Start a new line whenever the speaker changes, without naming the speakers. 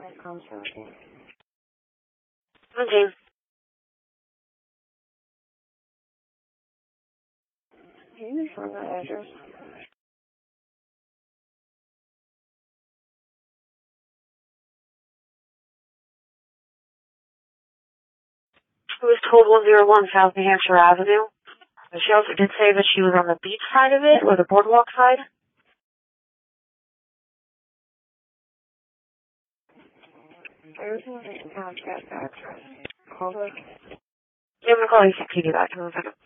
Okay. Can you confirm that address? It was 12101 South New Hampshire Avenue. And she also did say that she was on the beach side of it, or the boardwalk side. Everything was in contact address. Call her. Yeah, I'm gonna call you back in a second.